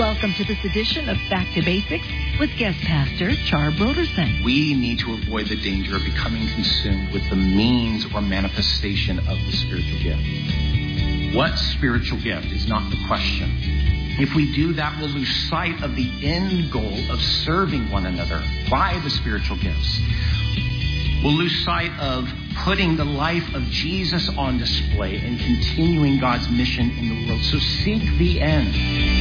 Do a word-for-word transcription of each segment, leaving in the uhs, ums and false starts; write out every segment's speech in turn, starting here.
Welcome to this edition of Back to Basics with guest pastor Char Broderson. We need to avoid the danger of becoming consumed with the means or manifestation of the spiritual gift. What spiritual gift is not the question. If we do that, we'll lose sight of the end goal of serving one another by the spiritual gifts. We'll lose sight of putting the life of Jesus on display and continuing God's mission in the world. So seek the end.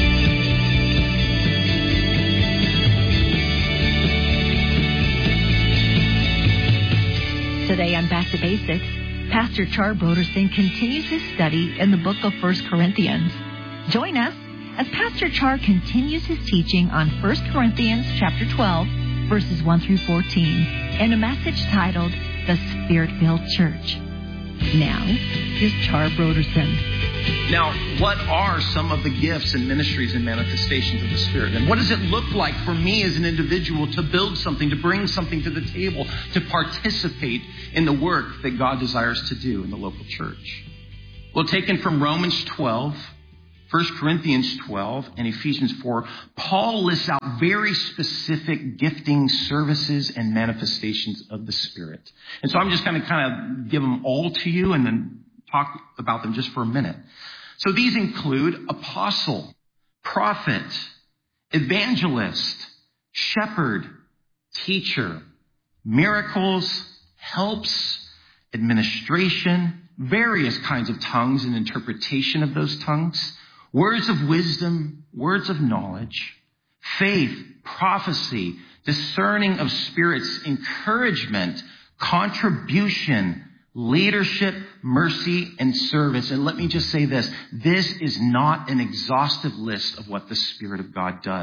Today on Back to Basics, Pastor Char Broderson continues his study in the book of First Corinthians. Join us as Pastor Char continues his teaching on First Corinthians chapter twelve, verses one through fourteen, in a message titled, The Spirit-Filled Church. Now, here's Char Broderson. Now, what are some of the gifts and ministries and manifestations of the Spirit? And what does it look like for me as an individual to build something, to bring something to the table, to participate in the work that God desires to do in the local church? Well, taken from Romans twelve, First Corinthians twelve, and Ephesians four, Paul lists out very specific gifting, services, and manifestations of the Spirit. And so I'm just going to kind of give them all to you and then talk about them just for a minute. So these include apostle, prophet, evangelist, shepherd, teacher, miracles, helps, administration, various kinds of tongues and interpretation of those tongues, words of wisdom, words of knowledge, faith, prophecy, discerning of spirits, encouragement, contribution, leadership, mercy, and service. And let me just say this. This is not an exhaustive list of what the Spirit of God does.